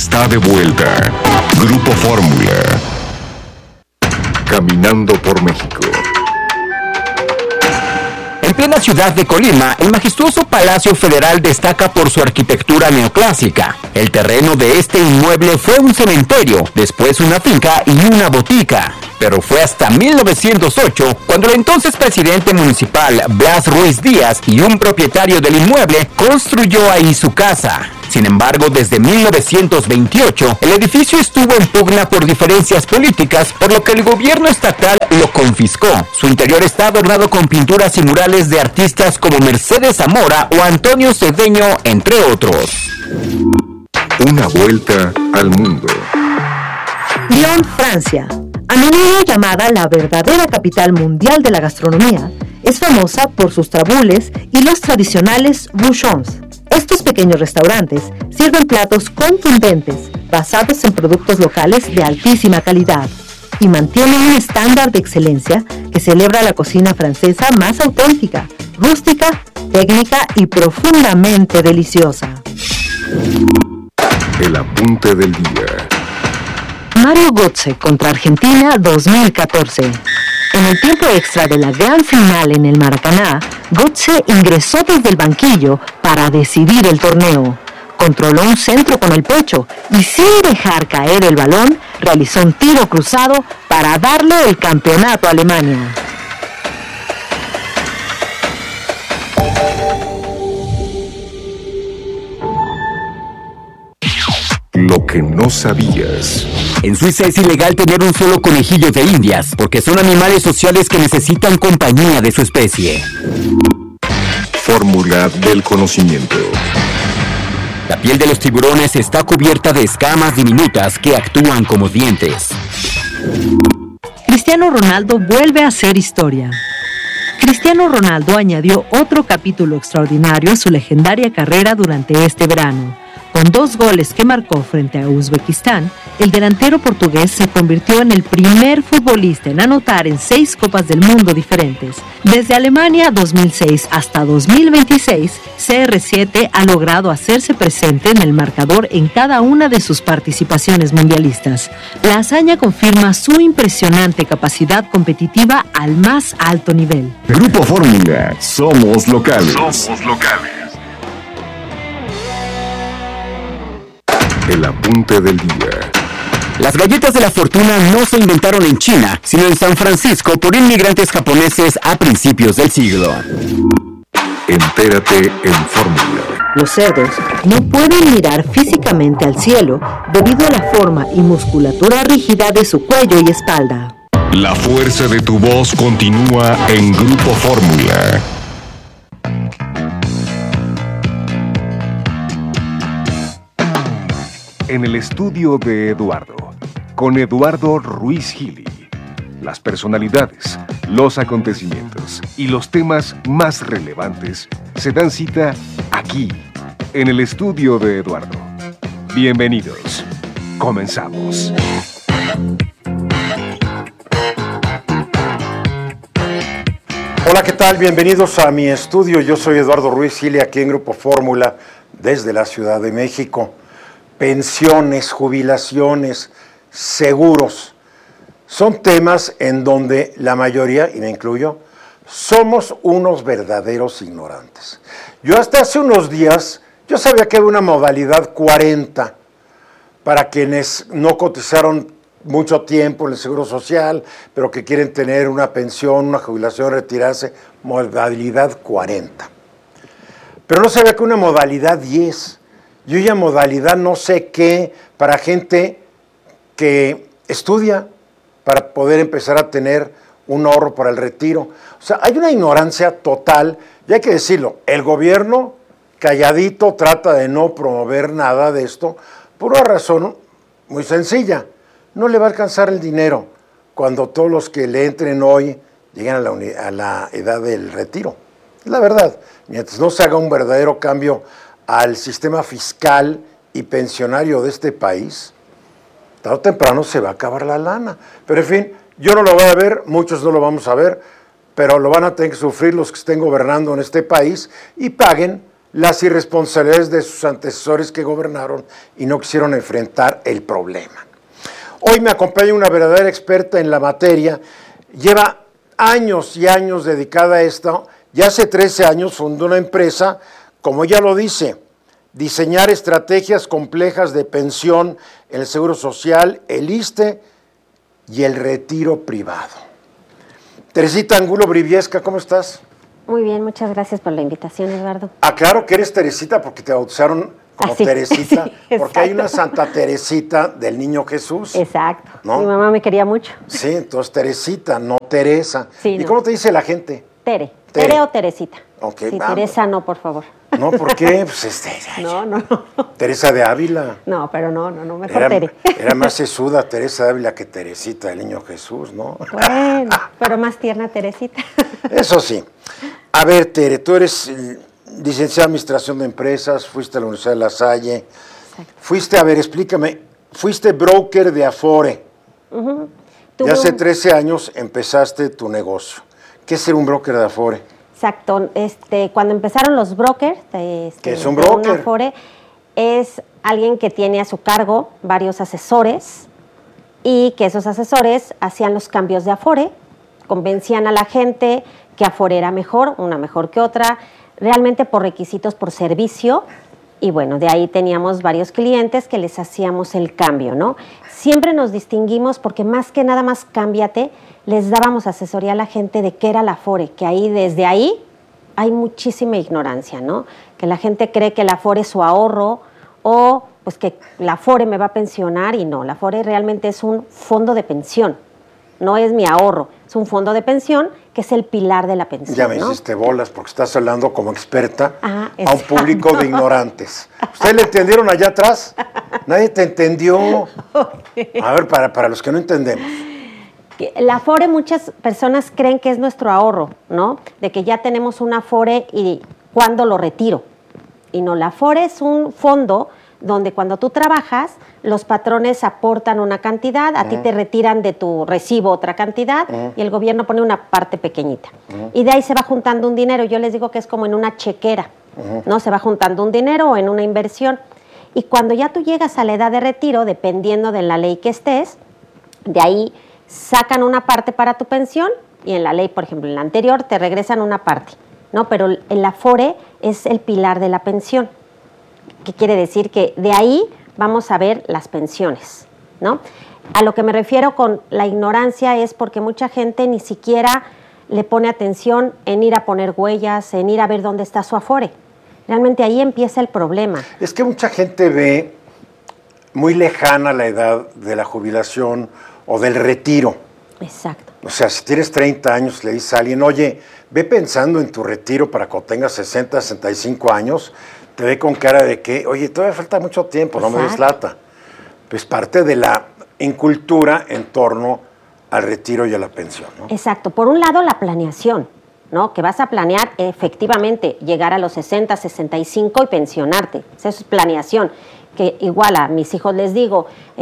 está de vuelta. Grupo Fórmula. Caminando por México. En plena ciudad de Colima, el majestuoso Palacio Federal destaca por su arquitectura neoclásica. El terreno de este inmueble fue un cementerio, después una finca y una botica. Pero fue hasta 1908 cuando el entonces presidente municipal Blas Ruiz Díaz y un propietario del inmueble construyó ahí su casa. Sin embargo, desde 1928, el edificio estuvo en pugna por diferencias políticas, por lo que el gobierno estatal lo confiscó. Su interior está adornado con pinturas y murales de artistas como Mercedes Zamora o Antonio Cedeño, entre otros. Una vuelta al mundo. Lyon, Francia. A menudo llamada la verdadera capital mundial de la gastronomía, es famosa por sus trabules y los tradicionales bouchons. Estos pequeños restaurantes sirven platos contundentes, basados en productos locales de altísima calidad, y mantienen un estándar de excelencia que celebra la cocina francesa más auténtica, rústica, técnica y profundamente deliciosa. El apunte del día. Mario Götze contra Argentina 2014. En el tiempo extra de la gran final en el Maracaná, Götze ingresó desde el banquillo para decidir el torneo. Controló un centro con el pecho y sin dejar caer el balón, realizó un tiro cruzado para darle el campeonato a Alemania. Lo que no sabías. En Suiza es ilegal tener un solo conejillo de indias, porque son animales sociales que necesitan compañía de su especie. Fórmula del conocimiento. La piel de los tiburones está cubierta de escamas diminutas que actúan como dientes. Cristiano Ronaldo vuelve a hacer historia. Cristiano Ronaldo añadió otro capítulo extraordinario a su legendaria carrera durante este verano. Con 2 goles que marcó frente a Uzbekistán, el delantero portugués se convirtió en el primer futbolista en anotar en 6 Copas del Mundo diferentes. Desde Alemania 2006 hasta 2026, CR7 ha logrado hacerse presente en el marcador en cada una de sus participaciones mundialistas. La hazaña confirma su impresionante capacidad competitiva al más alto nivel. Grupo Fórmula. Somos locales. Somos locales. El apunte del día. Las galletas de la fortuna no se inventaron en China, sino en San Francisco por inmigrantes japoneses a principios del siglo. Entérate en Fórmula. Los cerdos no pueden mirar físicamente al cielo debido a la forma y musculatura rígida de su cuello y espalda. La fuerza de tu voz continúa en Grupo Fórmula. En el estudio de Eduardo, con Eduardo Ruiz Gili. Las personalidades, los acontecimientos y los temas más relevantes se dan cita aquí, en el estudio de Eduardo. Bienvenidos. Comenzamos. Hola, ¿qué tal? Bienvenidos a mi estudio. Yo soy Eduardo Ruiz Gili, aquí en Grupo Fórmula, desde la Ciudad de México. Pensiones, jubilaciones, seguros, son temas en donde la mayoría, y me incluyo, somos unos verdaderos ignorantes. Yo hasta hace unos días, yo sabía que había una modalidad 40 para quienes no cotizaron mucho tiempo en el Seguro Social, pero que quieren tener una pensión, una jubilación, retirarse, modalidad 40. Pero no sabía que una modalidad 10. Yo ya modalidad no sé qué para gente que estudia para poder empezar a tener un ahorro para el retiro. O sea, hay una ignorancia total, y hay que decirlo, el gobierno calladito trata de no promover nada de esto por una razón muy sencilla. No le va a alcanzar el dinero cuando todos los que le entren hoy lleguen a la edad del retiro. Es la verdad, mientras no se haga un verdadero cambio al sistema fiscal y pensionario de este país, tarde o temprano se va a acabar la lana. Pero en fin, yo no lo voy a ver, muchos no lo vamos a ver, pero lo van a tener que sufrir los que estén gobernando en este país y paguen las irresponsabilidades de sus antecesores que gobernaron y no quisieron enfrentar el problema. Hoy me acompaña una verdadera experta en la materia, lleva años y años dedicada a esto, ya hace 13 años fundó una empresa, como ella lo dice, diseñar estrategias complejas de pensión en el Seguro Social, el ISSSTE y el retiro privado. Teresita Angulo Briviesca, ¿cómo estás? Muy bien, muchas gracias por la invitación, Eduardo. Aclaro que eres Teresita porque te bautizaron como sí, Teresita, sí, porque hay una Santa Teresita del Niño Jesús. Exacto, ¿no? Mi mamá me quería mucho. Sí, entonces Teresita, no Teresa. Sí, ¿Y no. cómo te dice la gente? Tere o Teresita. Ok, sí, vamos. Teresa no, por favor. No, ¿por qué? Pues No. Teresa de Ávila. No, pero no, mejor Tere. Era más sesuda Teresa de Ávila que Teresita del Niño Jesús, ¿no? Bueno, pero más tierna Teresita. Eso sí. A ver, Tere, tú eres licenciada en Administración de Empresas, fuiste a la Universidad de La Salle. Exacto. Fuiste, a ver, explícame, fuiste broker de Afore. Uh-huh. Y hace 13 años empezaste tu negocio. ¿Qué es ser un broker de Afore? Exacto. Cuando empezaron los brokers, ¿Qué es un broker? de una Afore, es alguien que tiene a su cargo varios asesores y que esos asesores hacían los cambios de Afore, convencían a la gente que Afore era mejor, una mejor que otra, realmente por requisitos, por servicio. Y bueno, de ahí teníamos varios clientes que les hacíamos el cambio, ¿no? Siempre nos distinguimos porque más que nada más cámbiate, les dábamos asesoría a la gente de qué era la Afore, que ahí, desde ahí, hay muchísima ignorancia, ¿no? Que la gente cree que la Afore es su ahorro o pues que la Afore me va a pensionar y no, la Afore realmente es un fondo de pensión, no es mi ahorro, es un fondo de pensión que es el pilar de la pensión. Ya me ¿no? hiciste bolas porque estás hablando como experta Ajá, a un público de ignorantes. ¿Ustedes le entendieron allá atrás? Nadie te entendió. A ver, para los que no entendemos. La Afore, muchas personas creen que es nuestro ahorro, ¿no? De que ya tenemos una Afore y ¿cuándo lo retiro? Y no, la Afore es un fondo donde cuando tú trabajas, los patrones aportan una cantidad, a ti te retiran de tu recibo otra cantidad y el gobierno pone una parte pequeñita. Y de ahí se va juntando un dinero. Yo les digo que es como en una chequera, ¿no? Se va juntando un dinero o en una inversión. Y cuando ya tú llegas a la edad de retiro, dependiendo de la ley que estés, de ahí sacan una parte para tu pensión y en la ley, por ejemplo, en la anterior, te regresan una parte, ¿no? Pero el Afore es el pilar de la pensión. ¿Qué quiere decir? Que de ahí vamos a ver las pensiones, ¿no? A lo que me refiero con la ignorancia es porque mucha gente ni siquiera le pone atención en ir a poner huellas, en ir a ver dónde está su Afore. Realmente ahí empieza el problema. Es que mucha gente ve muy lejana la edad de la jubilación o del retiro. Exacto. O sea, si tienes 30 años, le dices a alguien, oye, ve pensando en tu retiro para cuando tengas 60, 65 años, te ve con cara de que, oye, todavía falta mucho tiempo, no me des lata. Pues parte de la incultura en torno al retiro y a la pensión, ¿no? Exacto. Por un lado, la planeación, ¿no? Que vas a planear efectivamente llegar a los 60, 65 y pensionarte. Eso es planeación. Que igual a mis hijos les digo,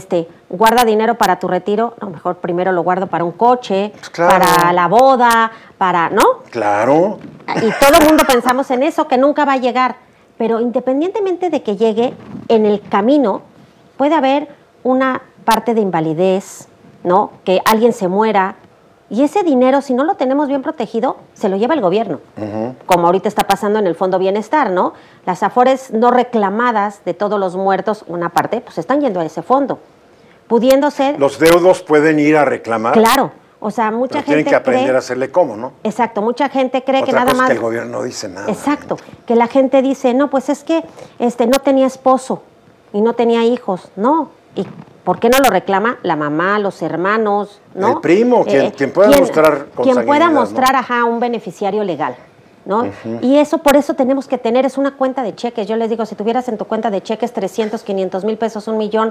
guarda dinero para tu retiro, no, mejor primero lo guardo para un coche, pues claro, para la boda, ¿no? Claro. Y todo el mundo pensamos en eso, que nunca va a llegar. Pero independientemente de que llegue, en el camino puede haber una parte de invalidez, ¿no? Que alguien se muera. Y ese dinero, si no lo tenemos bien protegido, se lo lleva el gobierno. Como ahorita está pasando en el Fondo Bienestar, ¿no? Las afores no reclamadas de todos los muertos, una parte, pues están yendo a ese fondo. Pudiendo ser... ¿Los deudos pueden ir a reclamar? Claro. O sea, mucha gente tienen que aprender a hacerle cómo, ¿no? Exacto. Mucha gente cree Otra que nada cosa más... que el gobierno no dice nada. Exacto. Que la gente dice, no, pues es que no tenía esposo y no tenía hijos. No. ¿Y por qué no lo reclama la mamá, los hermanos, no? El primo, quien pueda mostrar quien pueda mostrar, ¿no? Ajá, un beneficiario legal, ¿no? Y eso, por eso tenemos que tener, es una cuenta de cheques. Yo les digo, si tuvieras en tu cuenta de cheques 300, 500 mil pesos, 1 millón,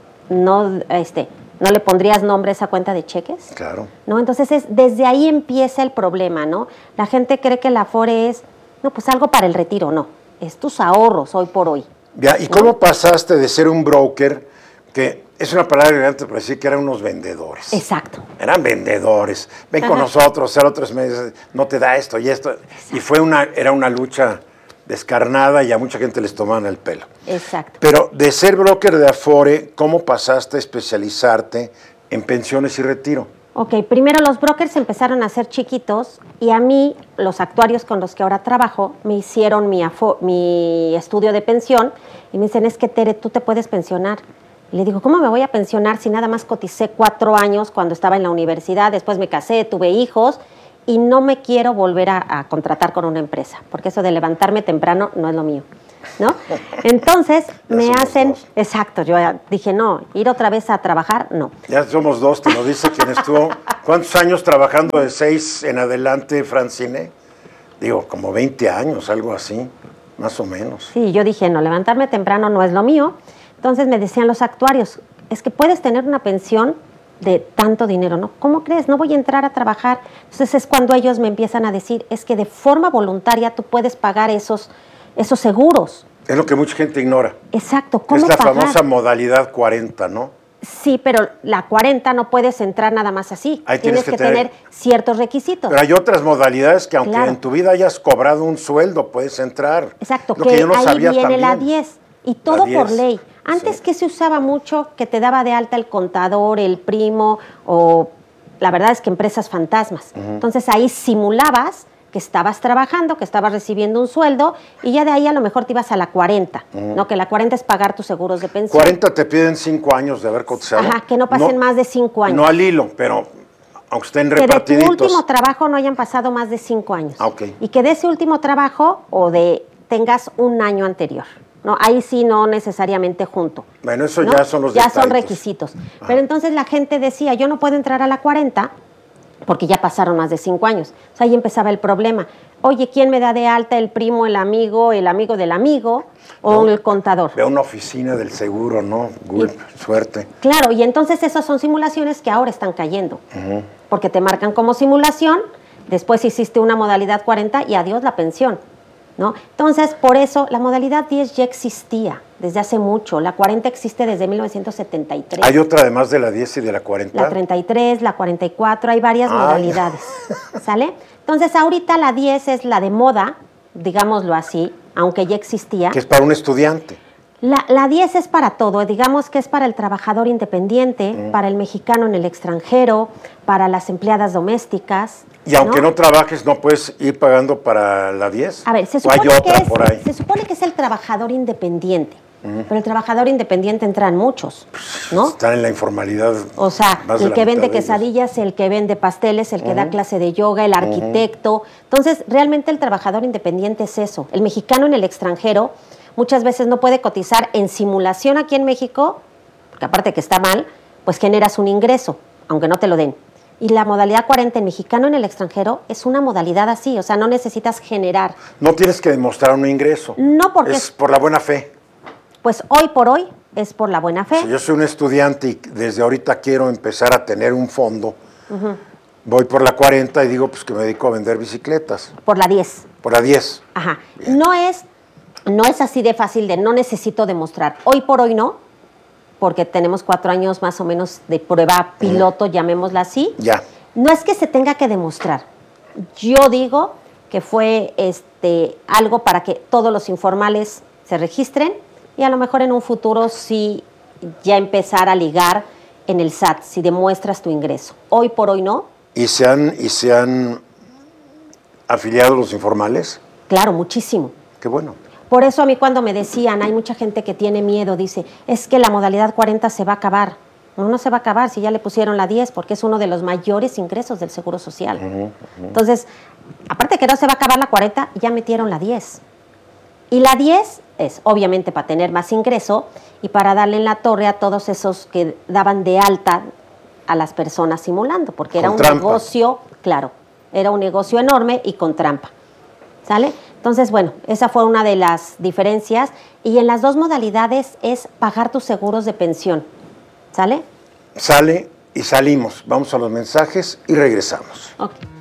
no le pondrías nombre a esa cuenta de cheques. Claro. ¿No? Entonces, desde ahí empieza el problema, ¿no? La gente cree que la Afore es, no, pues algo para el retiro, no. Es tus ahorros hoy por hoy. Ya, ¿y cómo pasaste de ser un broker, que es una palabra elegante para decir que eran unos vendedores? Exacto. Eran vendedores. Ven con nosotros, 0 3 meses, no te da esto y esto. Exacto. Y era una lucha descarnada y a mucha gente les tomaban el pelo. Exacto. Pero de ser broker de Afore, ¿cómo pasaste a especializarte en pensiones y retiro? Ok, primero los brokers empezaron a ser chiquitos y a mí, los actuarios con los que ahora trabajo, me hicieron mi estudio de pensión y me dicen, es que Tere, tú te puedes pensionar. Y le digo, ¿cómo me voy a pensionar si nada más coticé 4 años cuando estaba en la universidad, después me casé, tuve hijos y no me quiero volver a contratar con una empresa, porque eso de levantarme temprano no es lo mío, ¿no? Entonces me hacen, exacto, yo dije, no, ir otra vez a trabajar, no. Ya somos 2, te lo dice quien estuvo. ¿Cuántos años trabajando de 6 en adelante, Francine? Digo, como 20 años, algo así, más o menos. Sí, yo dije, no, levantarme temprano no es lo mío. Entonces me decían los actuarios, es que puedes tener una pensión de tanto dinero, ¿no? ¿Cómo crees? No voy a entrar a trabajar. Entonces es cuando ellos me empiezan a decir, es que de forma voluntaria tú puedes pagar esos seguros. Es lo que mucha gente ignora. Exacto, ¿cómo pagar? Es la pagar? famosa modalidad 40, ¿no? Sí, pero la 40 no puedes entrar nada más así. Ahí tienes que tener ciertos requisitos. Pero hay otras modalidades que aunque claro. en tu vida hayas cobrado un sueldo, puedes entrar. Exacto, lo que yo no ahí sabía viene también. la 10 y todo 10. por ley. Antes Sí. que se usaba mucho, que te daba de alta el contador, el primo, o la verdad es que empresas fantasmas. Entonces ahí simulabas que estabas trabajando, que estabas recibiendo un sueldo, y ya de ahí a lo mejor te ibas a la 40, ¿no? Que la 40 es pagar tus seguros de pensión. 40 te piden 5 años de haber cotizado. Ajá, que no pasen más de 5 años. No al hilo, pero aunque estén que repartiditos. de tu último trabajo no hayan pasado más de 5 años. Ah, ok. Y que de ese último trabajo tengas un año anterior. No, ahí sí no necesariamente junto. Bueno, eso ¿no? ya son los Ya detallitos. son requisitos. Pero entonces la gente decía, yo no puedo entrar a la 40 porque ya pasaron más de 5 años. O sea, ahí empezaba el problema. Oye, ¿quién me da de alta? ¿El primo, el amigo del amigo o el contador? Ve a una oficina del seguro, ¿no? Gulp, suerte. Claro, y entonces esas son simulaciones que ahora están cayendo. Porque te marcan como simulación, después hiciste una modalidad 40 y adiós la pensión, ¿no? Entonces, por eso, la modalidad 10 ya existía desde hace mucho. La 40 existe desde 1973. ¿Hay otra además de la 10 y de la 40? La 33, la 44, hay varias modalidades, ¿sale? Entonces, ahorita la 10 es la de moda, digámoslo así, aunque ya existía. Que es para un estudiante. La 10 es para todo, digamos que es para el trabajador independiente, para el mexicano en el extranjero, para las empleadas domésticas. Y aunque no trabajes, ¿no puedes ir pagando para la 10? A ver, se supone que es el trabajador independiente, pero el trabajador independiente entran muchos, ¿no? Están en la informalidad. O sea, el que vende de ellos. quesadillas, el que vende pasteles, el que da clase de yoga, el arquitecto. Entonces, realmente el trabajador independiente es eso. El mexicano en el extranjero muchas veces no puede cotizar en simulación aquí en México, porque aparte que está mal, pues generas un ingreso, aunque no te lo den. Y la modalidad 40 en mexicano en el extranjero es una modalidad así, o sea, no necesitas generar. No tienes que demostrar un ingreso. No, porque es por la buena fe. Pues hoy por hoy es por la buena fe. Si yo soy un estudiante y desde ahorita quiero empezar a tener un fondo, voy por la 40 y digo pues que me dedico a vender bicicletas. Por la 10. Por la 10. Ajá. No es así de fácil de no necesito demostrar. Hoy por hoy no, porque tenemos 4 años más o menos de prueba piloto, llamémosla así. Ya. No es que se tenga que demostrar. Yo digo que fue algo para que todos los informales se registren y a lo mejor en un futuro sí ya empezar a ligar en el SAT, si demuestras tu ingreso. Hoy por hoy no. ¿Y se han afiliado los informales? Claro, muchísimo. Qué bueno. Por eso a mí cuando me decían, hay mucha gente que tiene miedo, dice, es que la modalidad 40 se va a acabar. No se va a acabar si ya le pusieron la 10, porque es uno de los mayores ingresos del Seguro Social. Entonces, aparte que no se va a acabar la 40, ya metieron la 10. Y la 10 es obviamente para tener más ingreso y para darle en la torre a todos esos que daban de alta a las personas simulando, porque era un negocio, claro, era un negocio enorme y con trampa. ¿Sale? Entonces, bueno, esa fue una de las diferencias. Y en las dos modalidades es pagar tus seguros de pensión. ¿Sale? Sale y salimos. Vamos a los mensajes y regresamos. Ok.